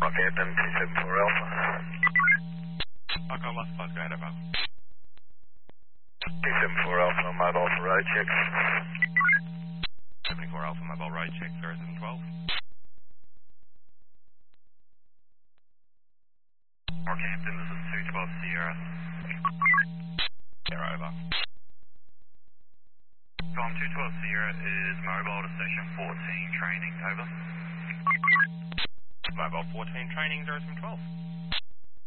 Rockhampton 274 Alpha. Echo Last Close, go ahead, over. 274 Alpha, mobile for road checks. 74 Alpha, mobile road check, 0712. Rockhampton, this is 212 Sierra. Sierra, over. Tom 212 Sierra is mobile to station 14 training, over. Mobile 14 training, 0712.